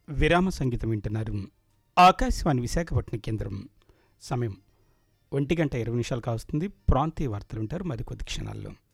విరామ సంగీతం వింటున్నారు. ఆకాశవాణి విశాఖపట్నం కేంద్రం. సమయం 1:20 కావస్తుంది. ప్రాంతీయ వార్తలు ఉంటారు మరికొద్ది క్షణాల్లో.